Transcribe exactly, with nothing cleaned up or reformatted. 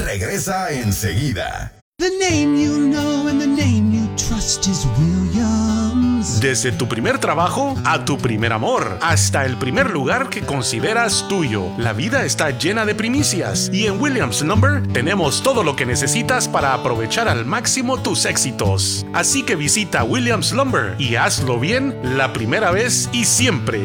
regresa enseguida. The name you know and the name you trust is Williams. Desde tu primer trabajo a tu primer amor, hasta el primer lugar que consideras tuyo. La vida está llena de primicias y en Williams Lumber tenemos todo lo que necesitas para aprovechar al máximo tus éxitos. Así que visita Williams Lumber y hazlo bien la primera vez y siempre.